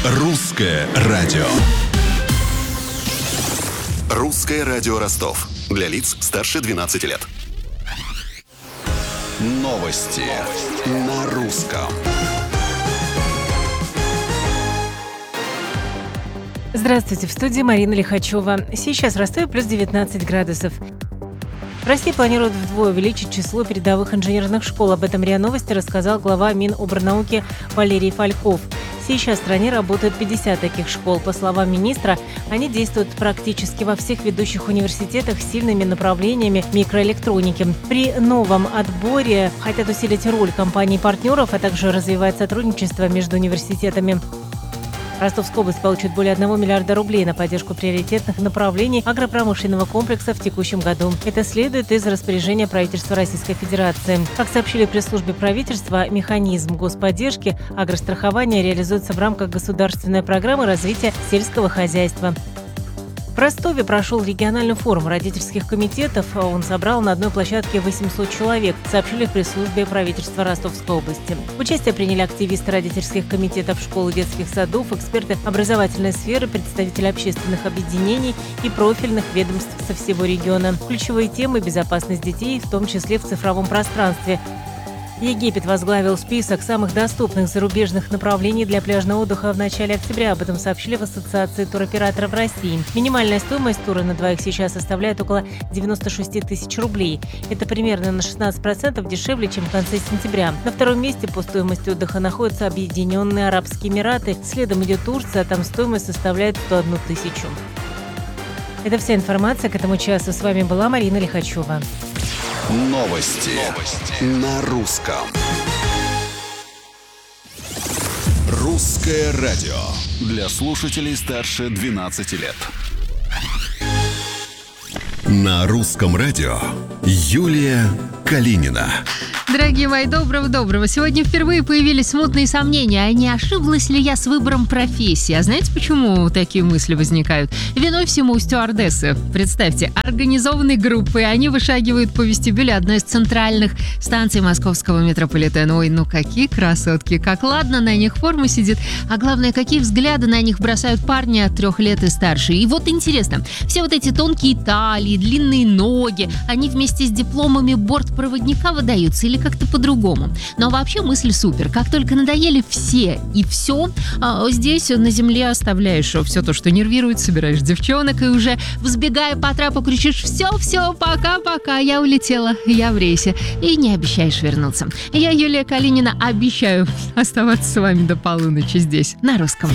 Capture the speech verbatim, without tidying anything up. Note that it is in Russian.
Русское радио. Русское радио Ростов. Для лиц старше двенадцати лет. Новости на русском. Здравствуйте, в студии Марина Лихачева. Сейчас в Ростове плюс девятнадцать градусов. Россия планирует вдвое увеличить число передовых инженерных школ. Об этом РИА Новости рассказал глава Минобрнауки Валерий Фальков. Сейчас в стране работают пятьдесят таких школ. По словам министра, они действуют практически во всех ведущих университетах с сильными направлениями микроэлектроники. При новом отборе хотят усилить роль компаний-партнеров, а также развивать сотрудничество между университетами. Ростовская область получит более одного миллиарда рублей на поддержку приоритетных направлений агропромышленного комплекса в текущем году. Это следует из распоряжения правительства Российской Федерации. Как сообщили в пресс-службе правительства, механизм господдержки агрострахования реализуется в рамках государственной программы развития сельского хозяйства. В Ростове прошел региональный форум родительских комитетов. Он собрал на одной площадке восемьсот человек, сообщили в пресс-службе правительства Ростовской области. Участие приняли активисты родительских комитетов школ и детских садов, эксперты образовательной сферы, представители общественных объединений и профильных ведомств со всего региона. Ключевые темы – безопасность детей, в том числе в цифровом пространстве. Египет возглавил список самых доступных зарубежных направлений для пляжного отдыха в начале октября. Об этом сообщили в Ассоциации туроператоров России. Минимальная стоимость тура на двоих сейчас составляет около девяносто шесть тысяч рублей. Это примерно на шестнадцать процентов дешевле, чем в конце сентября. На втором месте по стоимости отдыха находятся Объединенные Арабские Эмираты. Следом идет Турция, там стоимость составляет сто одну тысячу. Это вся информация к этому часу. С вами была Марина Лихачева. Новости, Новости. на русском. Русское радио. Для слушателей старше двенадцати лет. На русском радио Юлия Калинина. Дорогие мои, доброго-доброго. Сегодня впервые появились смутные сомнения, а не ошиблась ли я с выбором профессии? А знаете, почему такие мысли возникают? Виной всему стюардессы. Представьте, организованной группой они вышагивают по вестибюлю одной из центральных станций московского метрополитена. Ой, ну какие красотки, как ладно на них форма сидит, а главное, какие взгляды на них бросают парни от трех лет и старше. И вот интересно, все вот эти тонкие талии, длинные ноги, они вместе с дипломами бортпроводника выдаются или как-то по-другому. Но вообще мысль супер. Как только надоели все и все, а здесь на земле оставляешь все то, что нервирует, собираешь девчонок и уже, взбегая по трапу, кричишь: все-все, пока-пока, я улетела, я в рейсе. И не обещаешь вернуться. Я, Юлия Калинина, обещаю оставаться с вами до полуночи здесь, на русском.